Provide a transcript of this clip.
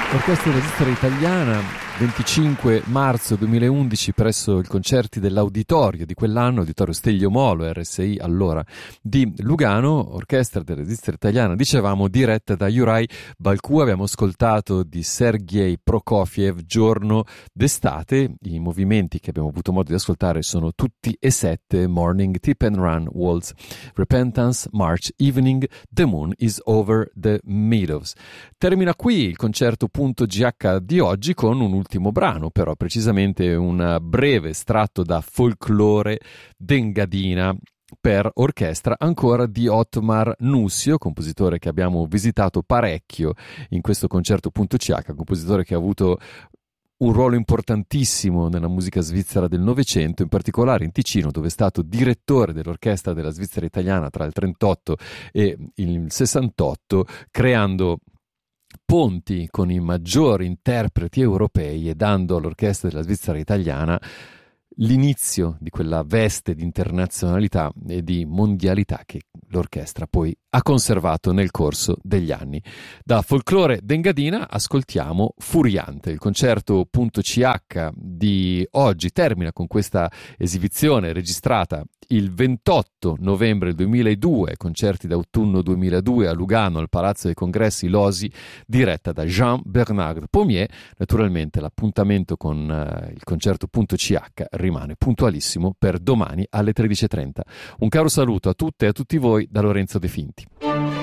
Orchestra della Svizzera Italiana, 25 marzo 2011 presso i concerti dell'auditorio di quell'anno, Auditorio Steglio Molo, RSI allora, di Lugano. Orchestra della Svizzera Italiana, dicevamo, diretta da Juraj Balkú. Abbiamo ascoltato di Sergei Prokofiev, Giorno d'estate. I movimenti che abbiamo avuto modo di ascoltare sono tutti e 7: Morning, Tip and Run, Waltz, Repentance, March, Evening, The Moon is Over the Meadows. Termina qui il concerto.gh di oggi con un ultimo brano, però precisamente un breve estratto da Folklore d'Engadina per orchestra, ancora di Ottmar Nussio, compositore che abbiamo visitato parecchio in questo concerto.ch, compositore che ha avuto un ruolo importantissimo nella musica svizzera del Novecento, in particolare in Ticino, dove è stato direttore dell'orchestra della Svizzera Italiana tra il 38 e il 68, creando ponti con i maggiori interpreti europei e dando all'orchestra della Svizzera Italiana l'inizio di quella veste di internazionalità e di mondialità che l'orchestra poi ha conservato nel corso degli anni. Da Folklore d'Engadina ascoltiamo Furiante. Il concerto.ch di oggi termina con questa esibizione registrata il 28 novembre 2002, concerti d'autunno 2002 a Lugano al Palazzo dei Congressi Losi, diretta da Jean-Bernard Pommier. Naturalmente l'appuntamento con il concerto.ch rimane puntualissimo per domani alle 13:30. Un caro saluto a tutte e a tutti voi da Lorenzo De Finti.